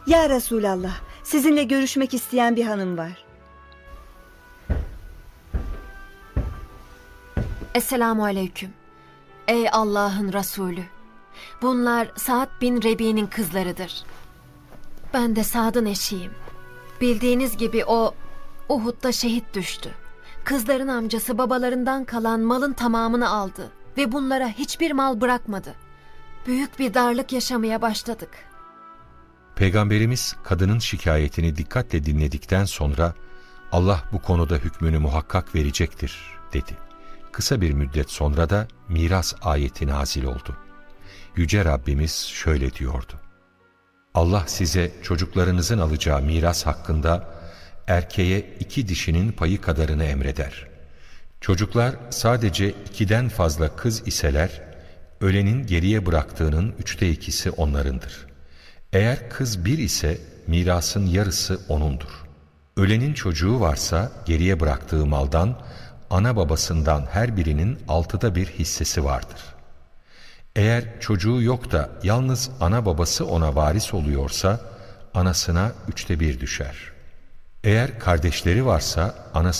Ya Resulallah, sizinle görüşmek isteyen bir hanım var. Esselamu aleyküm. Ey Allah'ın Resulü. Bunlar Sa'd bin Rebi'nin kızlarıdır. Ben de Sa'd'ın eşiyim. Bildiğiniz gibi o Uhud'da şehit düştü. Kızların amcası babalarından kalan malın tamamını aldı ve bunlara hiçbir mal bırakmadı. Büyük bir darlık yaşamaya başladık. Peygamberimiz kadının şikayetini dikkatle dinledikten sonra Allah bu konuda hükmünü muhakkak verecektir dedi. Kısa bir müddet sonra da miras ayeti nazil oldu. Yüce Rabbimiz şöyle diyordu: Allah size çocuklarınızın alacağı miras hakkında erkeğe 2 dişinin payı kadarını emreder. Çocuklar sadece 2'den fazla kız iseler, ölenin geriye bıraktığının 2'te 2'si onlarındır. Eğer kız 1 ise mirasın yarısı onundur. Ölenin çocuğu varsa geriye bıraktığı maldan ana babasından her birinin 6'da 1 hissesi vardır. Eğer çocuğu yok da yalnız ana babası ona varis oluyorsa anasına 3'te 1 düşer. Eğer kardeşleri varsa anası